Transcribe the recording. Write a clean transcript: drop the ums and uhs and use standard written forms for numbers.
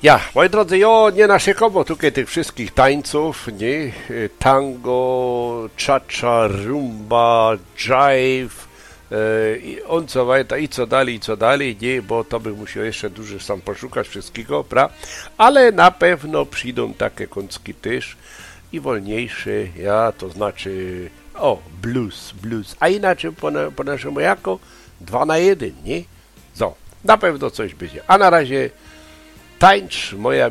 Ja, moi drodzy, nie naszykowo tutaj tych wszystkich tańców, nie? Tango, cha-cha, rumba, jive i on co weiter, i co dalej, nie? Bo to bym musiał jeszcze dużo sam poszukać wszystkiego, pra? Ale na pewno przyjdą takie kącki też i wolniejsze, ja, to znaczy, blues, a inaczej po naszemu jako 2 na 1, nie? Na pewno coś będzie. A na razie tańcz, moja